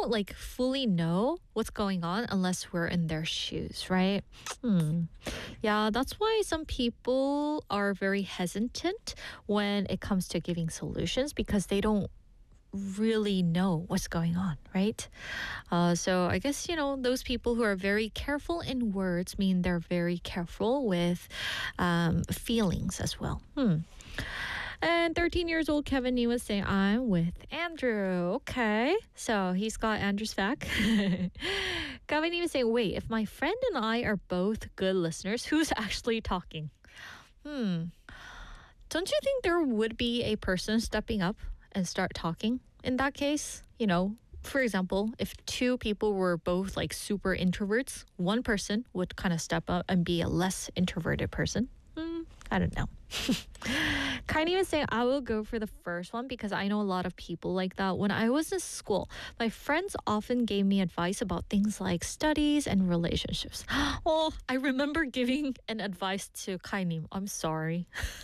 cannot like fully know what's going on unless we're in their shoes, right? Hmm. Yeah, that's why some people are very hesitant when it comes to giving solutions because they don't really know what's going on, right? So I guess, those people who are very careful in words mean they're very careful with feelings as well. And 13 years old Kevin Nee was saying, I'm with Andrew. Okay. So he's got Andrew's back. Kevin Nee was saying, wait, if my friend and I are both good listeners, who's actually talking? Don't you think there would be a person stepping up and start talking in that case? For example, if two people were both like super introverts, one person would kind of step up and be a less introverted person. I don't know. Kind of even saying I will go for the first one because I know a lot of people like that. When I was in school, my friends often gave me advice about things like studies and relationships. Oh, I remember giving an advice to Kainim. I'm sorry.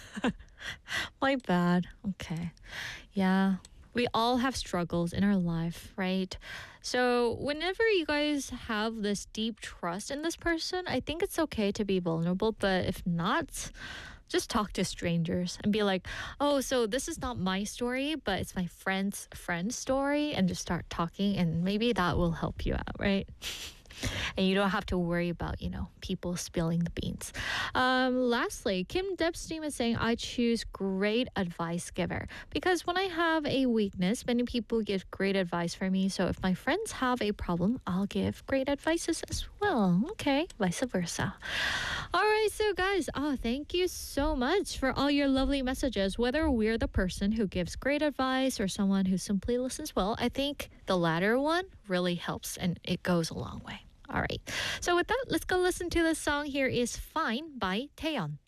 My bad. Okay. Yeah. We all have struggles in our life, right? So whenever you guys have this deep trust in this person, I think it's okay to be vulnerable. But if not, just talk to strangers and be like, oh, so this is not my story, but it's my friend's friend's story. And just start talking and maybe that will help you out, right? And you don't have to worry about, people spilling the beans. Lastly, Kim Debstein is saying, I choose great advice giver. Because when I have a weakness, many people give great advice for me. So if my friends have a problem, I'll give great advices as well. Okay, vice versa. All right, so guys, thank you so much for all your lovely messages. Whether we're the person who gives great advice or someone who simply listens well, I think the latter one really helps and it goes a long way. All right. So with that, let's go listen to the song. Here is Fine by Taeyeon.